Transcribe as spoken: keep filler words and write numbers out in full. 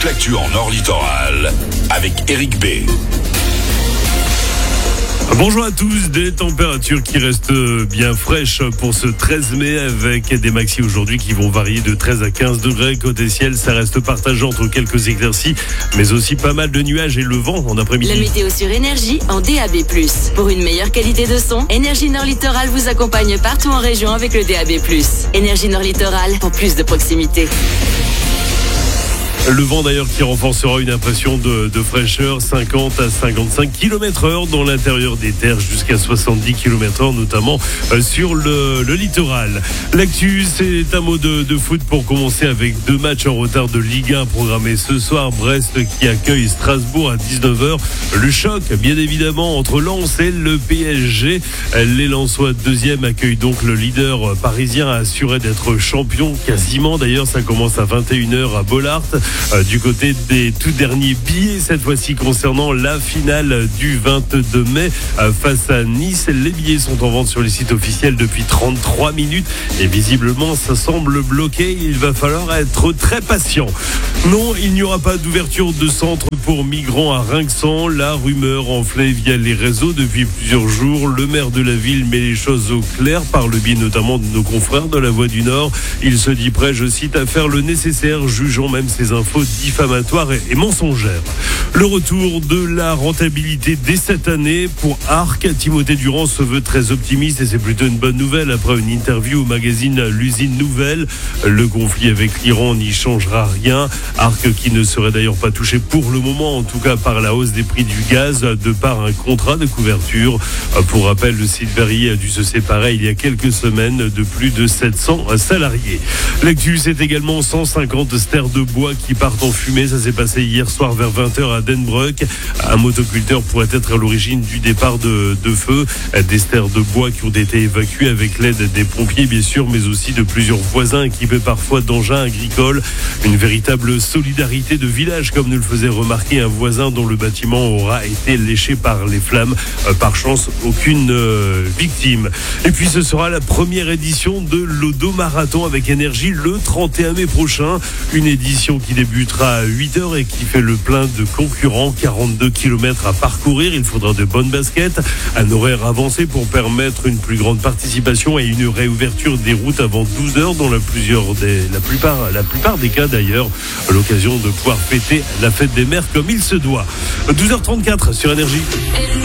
toute l'actu en Nord Littoral avec Eric B. Bonjour à tous, des températures qui restent bien fraîches pour ce treize mai avec des maxi aujourd'hui qui vont varier de treize à quinze degrés. Côté ciel, ça reste partagé entre quelques éclaircies, mais aussi pas mal de nuages et le vent en après-midi. La météo sur Énergie en D A B plus. Pour une meilleure qualité de son, Énergie Nord Littoral vous accompagne partout en région avec le D A B plus. Énergie Nord Littoral pour plus de proximité. Le vent d'ailleurs qui renforcera une impression de, de fraîcheur, cinquante à cinquante-cinq kilomètres heure dans l'intérieur des terres, jusqu'à soixante-dix kilomètres heure notamment euh, sur le, le littoral. L'actu, c'est un mot de, de foot pour commencer avec deux matchs en retard de Ligue un programmés ce soir. Brest qui accueille Strasbourg à dix-neuf heures. Le choc, bien évidemment, entre Lens et le P S G. Les Lensois deuxième accueillent donc le leader parisien assuré d'être champion quasiment. D'ailleurs, ça commence à vingt et une heures à Bollaert. Euh, du côté des tout derniers billets, cette fois-ci concernant la finale du vingt-deux mai euh, face à Nice. Les billets sont en vente sur les sites officiels depuis trente-trois minutes et visiblement ça semble bloqué. Il va falloir être très patient. Non, il n'y aura pas d'ouverture de centre pour migrants à Rinxan. La rumeur enflait via les réseaux depuis plusieurs jours. Le maire de la ville met les choses au clair par le biais notamment de nos confrères de la Voix du Nord. Il se dit prêt, je cite, à faire le nécessaire, jugeant même ces infos diffamatoires et, et mensongères. Le retour de la rentabilité dès cette année pour Arc. Timothée Durand se veut très optimiste et c'est plutôt une bonne nouvelle après une interview au magazine L'Usine Nouvelle. Le conflit avec l'Iran n'y changera rien. Arc qui ne serait d'ailleurs pas touché pour le moment, en tout cas par la hausse des prix du gaz, de par un contrat de couverture. Pour rappel, le site Verrier a dû se séparer il y a quelques semaines de plus de sept cents salariés. L'actu, c'est également cent cinquante stères de bois qui partent en fumée. Ça s'est passé hier soir vers vingt heures à Denbroek. Un motoculteur pourrait être à l'origine du départ de, de feu. Des stères de bois qui ont été évacués avec l'aide des pompiers, bien sûr, mais aussi de plusieurs voisins équipés parfois d'engins agricoles. Une véritable solidarité de village, comme nous le faisait remarquer un voisin dont le bâtiment aura été léché par les flammes. Par chance, aucune euh, victime. Et puis ce sera la première édition de l'Odomarathon avec Énergie le trente et un mai prochain. Une édition qui débutera à huit heures et qui fait le plein de concurrents. quarante-deux kilomètres à parcourir. Il faudra de bonnes baskets. Un horaire avancé pour permettre une plus grande participation et une réouverture des routes avant douze heures, dont la, plusieurs des, la, plupart, la plupart des cas d'ailleurs, l'occasion de pouvoir fêter la fête des mères comme il se doit. douze heures trente-quatre sur Énergie.